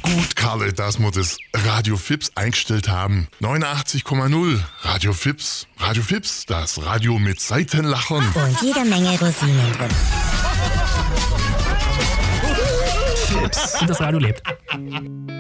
Gut, Karle, dass wir das Radio Fips eingestellt haben. 89,0 Radio Fips. Radio Fips, das Radio mit Seitenlachern. Und jede Menge Rosinen drin. Fips. Und das Radio lebt.